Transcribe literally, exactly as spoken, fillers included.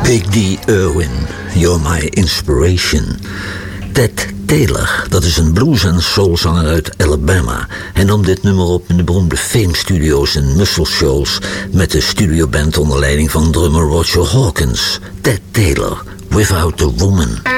Big D. Irwin, You're My Inspiration. Ted Taylor, dat is een blues- en soulzanger uit Alabama. Hij nam dit nummer op in de beroemde Fame Studios in Muscle Shoals met de studioband onder leiding van drummer Roger Hawkins. Ted Taylor, Without a Woman.